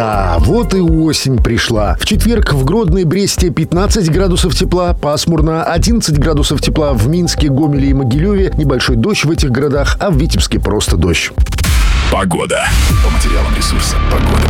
Да, вот и осень пришла. В четверг в Гродно и Бресте 15 градусов тепла, пасмурно, 11 градусов тепла в Минске, Гомеле и Могилеве, небольшой дождь в этих городах, а в Витебске просто дождь. Погода. По материалам ресурса «Погода.ру».